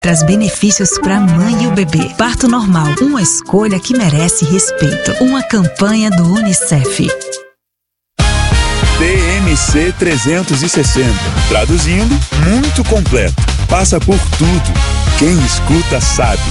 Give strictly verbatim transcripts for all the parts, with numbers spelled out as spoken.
Traz benefícios para a mãe e o bebê. Parto normal, uma escolha que merece respeito. Uma campanha do Unicef. T M C trezentos e sessenta. Traduzindo, muito completo. Passa por tudo. Quem escuta sabe.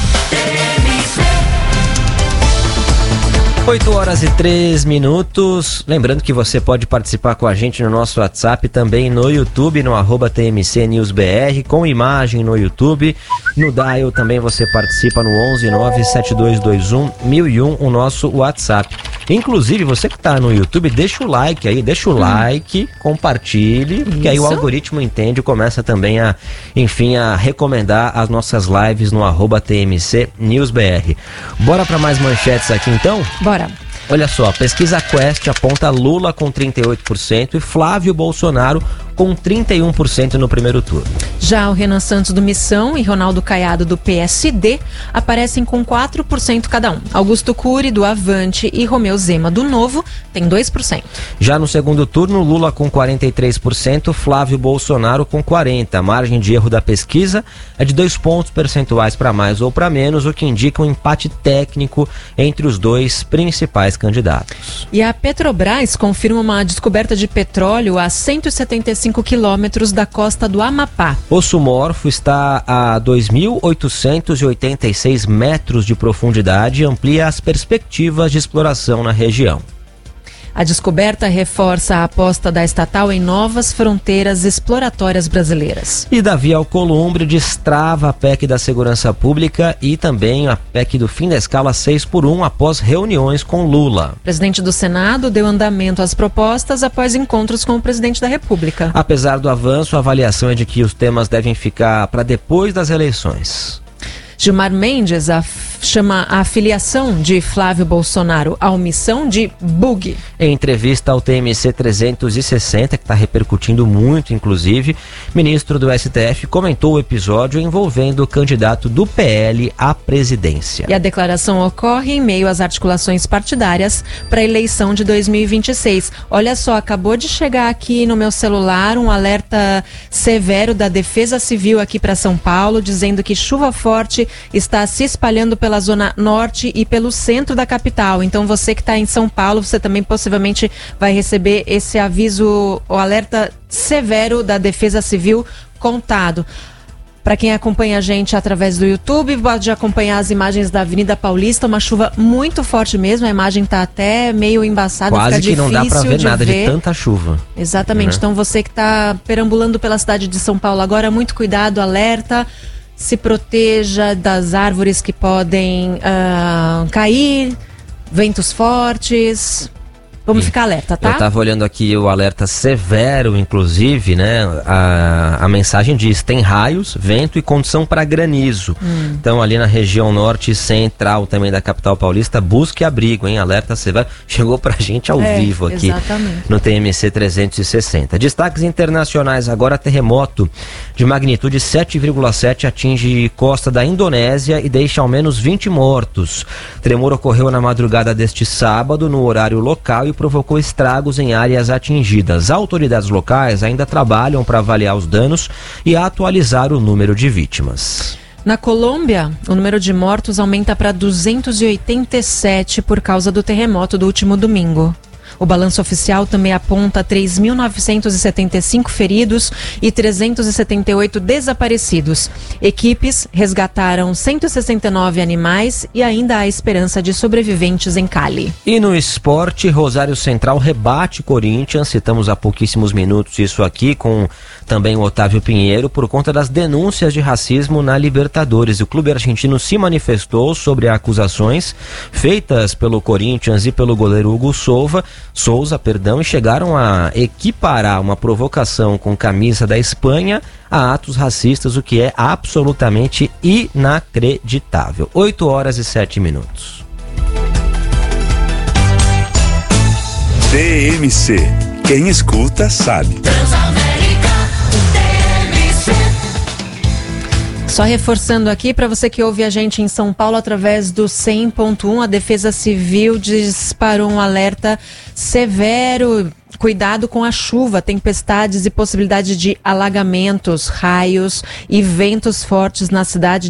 oito horas e três minutos. Lembrando que você pode participar com a gente no nosso WhatsApp, também no YouTube, no arroba T M C News B R, com imagem no YouTube. No Dial também você participa no onze nove sete dois dois um um zero zero um, o nosso WhatsApp. Inclusive, você que está no YouTube, deixa o like aí, deixa o hum. like, compartilhe, porque aí o algoritmo entende e começa também a, enfim, a recomendar as nossas lives no arroba T M C News B R. Bora para mais manchetes aqui então? Bora. Olha só, a pesquisa Quest aponta Lula com trinta e oito por cento e Flávio Bolsonaro com trinta e um por cento no primeiro turno. Já o Renan Santos do Missão e Ronaldo Caiado do P S D aparecem com quatro por cento cada um. Augusto Cury do Avante e Romeu Zema do Novo têm dois por cento. Já no segundo turno, Lula com quarenta e três por cento, Flávio Bolsonaro com quarenta por cento. A margem de erro da pesquisa é de dois pontos percentuais para mais ou para menos, o que indica um empate técnico entre os dois principais candidatos. E a Petrobras confirma uma descoberta de petróleo a cento e setenta e cinco quilômetros da costa do Amapá. O Sumorfo está a dois mil oitocentos e oitenta e seis metros de profundidade e amplia as perspectivas de exploração na região. A descoberta reforça a aposta da estatal em novas fronteiras exploratórias brasileiras. E Davi Alcolumbre destrava a P E C da Segurança Pública e também a P E C do fim da escala seis por um após reuniões com Lula. O presidente do Senado deu andamento às propostas após encontros com o presidente da República. Apesar do avanço, a avaliação é de que os temas devem ficar para depois das eleições. Gilmar Mendes a, chama a filiação de Flávio Bolsonaro à omissão de bug. Em entrevista ao T M C trezentos e sessenta, que está repercutindo muito, inclusive, ministro do S T F comentou o episódio envolvendo o candidato do P L à presidência. E a declaração ocorre em meio às articulações partidárias para a eleição de dois mil e vinte e seis. Olha só, acabou de chegar aqui no meu celular um alerta severo da Defesa Civil aqui para São Paulo, dizendo que chuva forte está se espalhando pela zona norte e pelo centro da capital. Então você que está em São Paulo, você também possivelmente vai receber esse aviso, o alerta severo da Defesa Civil contado. Para quem acompanha a gente através do YouTube, pode acompanhar as imagens da Avenida Paulista, uma chuva muito forte mesmo, a imagem está até meio embaçada, quase fica que não dá para ver de nada ver. de tanta chuva. Exatamente, uhum. Então você que está perambulando pela cidade de São Paulo agora, muito cuidado, alerta. Se proteja das árvores que podem uh, cair, ventos fortes. Vamos ficar alerta, tá? Eu estava olhando aqui o alerta severo, inclusive, né? A, a mensagem diz: tem raios, vento e condição para granizo. Hum. Então, ali na região norte e central também da capital paulista, busque abrigo, hein? Alerta severo. Chegou pra gente ao é, vivo aqui exatamente. No T M C trezentos e sessenta. Destaques internacionais agora: terremoto de magnitude sete vírgula sete atinge costa da Indonésia e deixa ao menos vinte mortos. O tremor ocorreu na madrugada deste sábado, no horário local, e provocou estragos em áreas atingidas. Autoridades locais ainda trabalham para avaliar os danos e atualizar o número de vítimas. Na Colômbia, o número de mortos aumenta para duzentos e oitenta e sete por causa do terremoto do último domingo. O balanço oficial também aponta três mil novecentos e setenta e cinco feridos e trezentos e setenta e oito desaparecidos. Equipes resgataram cento e sessenta e nove animais e ainda há esperança de sobreviventes em Cali. E no esporte, Rosário Central rebate Corinthians. Citamos há pouquíssimos minutos isso aqui com também o Otávio Pinheiro por conta das denúncias de racismo na Libertadores. O clube argentino se manifestou sobre acusações feitas pelo Corinthians e pelo goleiro Hugo Souza. Souza, perdão, e chegaram a equiparar uma provocação com camisa da Espanha a atos racistas, o que é absolutamente inacreditável. oito horas e sete minutos. T M C. Quem escuta sabe. Só reforçando aqui, para você que ouve a gente em São Paulo através do cem ponto um, a Defesa Civil disparou um alerta severo. Cuidado com a chuva, tempestades e possibilidade de alagamentos, raios e ventos fortes na cidade